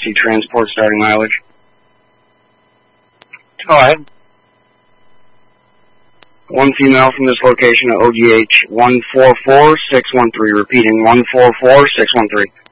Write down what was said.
emergency transport starting mileage. Go ahead. One female from this location at ODH 144613, repeating 144613.